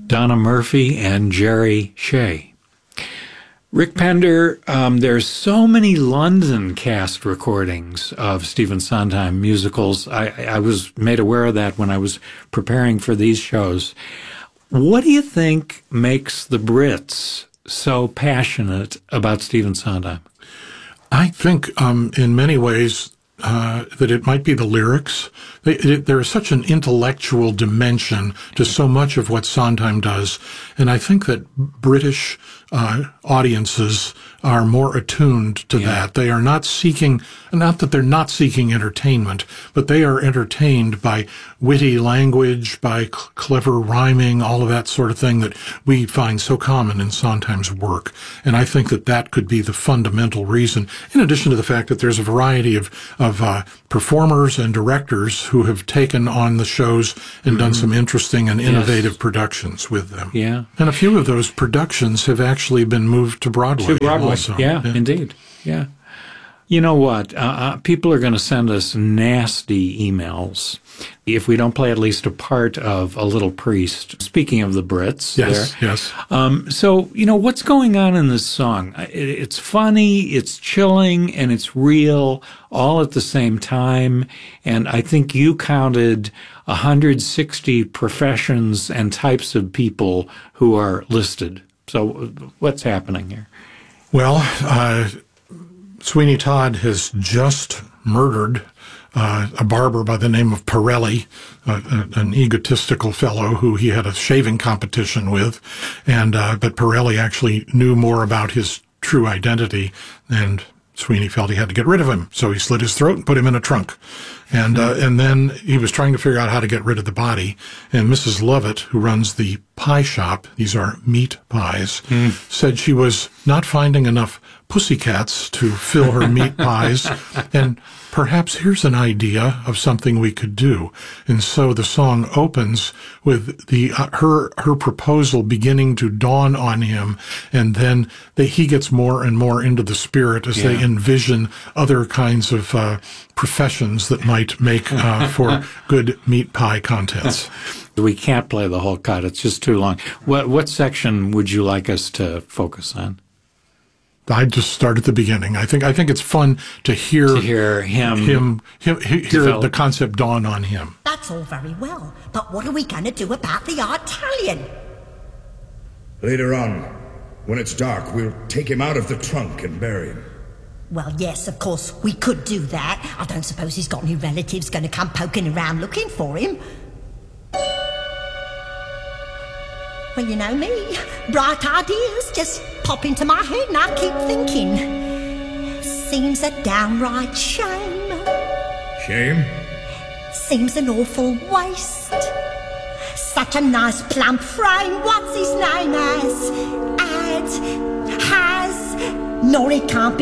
Donna Murphy and Jerry Shea. Rick Pender, there's so many London cast recordings of Stephen Sondheim musicals. I was made aware of that when I was preparing for these shows. What do you think makes the Brits so passionate about Stephen Sondheim? I think in many ways that it might be the lyrics. There is such an intellectual dimension to so much of what Sondheim does, and I think that British audiences are more attuned to that. They are not seeking, not that they're not seeking entertainment, but they are entertained by witty language, by clever rhyming, all of that sort of thing that we find so common in Sondheim's work. And I think that that could be the fundamental reason, in addition to the fact that there's a variety of performers and directors who have taken on the shows and done some interesting and innovative productions with them. Yeah. And a few of those productions have actually been moved to Broadway. Also. Yeah, indeed. Yeah. You know what? People are going to send us nasty emails if we don't play at least a part of A Little Priest. Speaking of the Brits. Yes. So, you know, what's going on in this song? It's funny, it's chilling, and it's real all at the same time. And I think you counted 160 professions and types of people who are listed. So what's happening here? Well, Sweeney Todd has just murdered a barber by the name of Pirelli, an egotistical fellow who he had a shaving competition with, and but Pirelli actually knew more about his true identity, and Sweeney felt he had to get rid of him, so he slit his throat and put him in a trunk. And then he was trying to figure out how to get rid of the body. And Mrs. Lovett, who runs the pie shop, these are meat pies, said she was not finding enough pussycats to fill her meat pies. And perhaps here's an idea of something we could do. And so the song opens with her proposal beginning to dawn on him, and then he gets more and more into the spirit as they envision other kinds of professions that might make for good meat pie contests. We can't play the whole cut. It's just too long. What section would you like us to focus on? I'd just start at the beginning. I think it's fun to hear him the concept dawn on him. That's all very well, but what are we going to do about the Italian? Later on, when it's dark, we'll take him out of the trunk and bury him. Well, yes, of course, we could do that. I don't suppose he's got any relatives going to come poking around looking for him. Well, you know me, bright ideas just pop into my head and I keep thinking. Seems a downright shame. Shame? Seems an awful waste. Such a nice plump frame, what's his name as? Has, nor it can't be